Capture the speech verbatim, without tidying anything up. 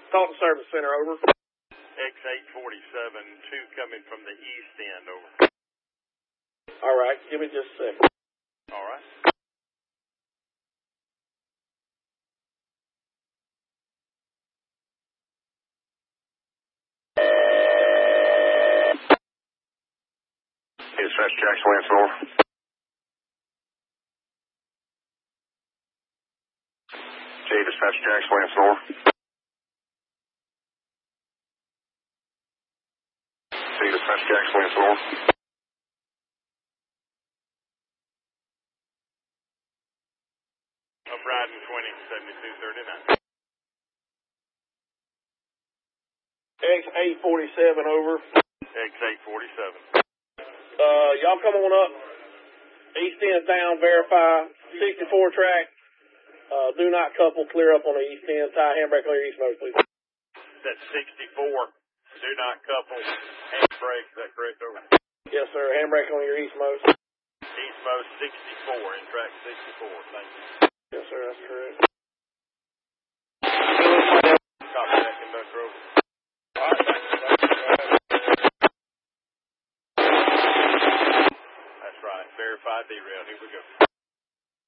Talk to Service Center, over. X eight forty-seven, two coming from the east end, over. All right, give me just a second. All right. Dispatch Jackson Lance over. J Dispatch Jackson Lance over. J Dispatch Jackson Lance over. Up riding twenty, seventy-two thirty-nine. X eight forty-seven, over. X eight forty-seven. Uh, y'all come on up. East end down, verify. sixty-four track. Uh, do not couple, clear up on the east end. Tie handbrake on your east nose, please. That's sixty-four. Do not couple. Handbrake, is that correct, over? Yes, sir. Handbrake on your east most. East most sixty-four, in track sixty-four. Thank you. Yes, sir. That's correct. Copy that, conductor, over. All right, thank you. That's right. Verified derail. Here we go.